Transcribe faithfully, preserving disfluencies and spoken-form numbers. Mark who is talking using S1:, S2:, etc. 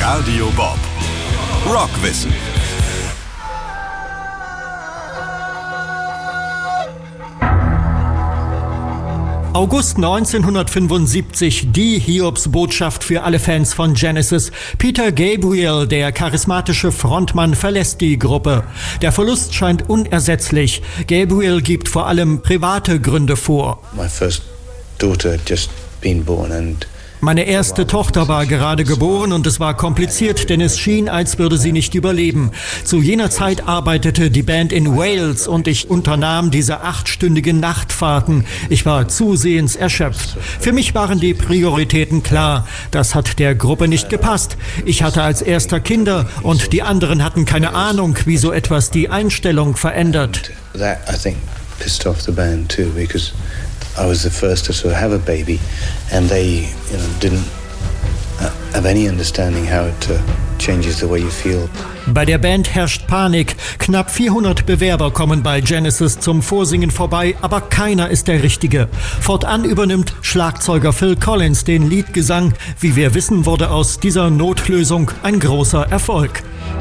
S1: Radio Bob. Rockwissen.
S2: August neunzehnhundertfünfundsiebzig, die Hiobsbotschaft für alle Fans von Genesis. Peter Gabriel, der charismatische Frontmann, verlässt die Gruppe. Der Verlust scheint unersetzlich. Gabriel gibt vor allem private Gründe vor.
S3: My first daughter had just been born and
S2: Meine erste Tochter war gerade geboren und es war kompliziert, denn es schien, als würde sie nicht überleben. Zu jener Zeit arbeitete die Band in Wales und ich unternahm diese achtstündigen Nachtfahrten. Ich war zusehends erschöpft. Für mich waren die Prioritäten klar. Das hat der Gruppe nicht gepasst. Ich hatte als erster Kinder und die anderen hatten keine Ahnung, wie so etwas die Einstellung verändert.
S3: that I think pissed off the band too, because I was the first to sort of have a baby, and they, you know, didn't have any understanding how it uh, changes the way you feel.
S2: Bei der Band herrscht Panik. Knapp vierhundert Bewerber kommen bei Genesis zum Vorsingen vorbei, aber keiner ist der Richtige. Fortan übernimmt Schlagzeuger Phil Collins den Leadgesang. Wie wir wissen, wurde aus dieser Notlösung ein großer Erfolg.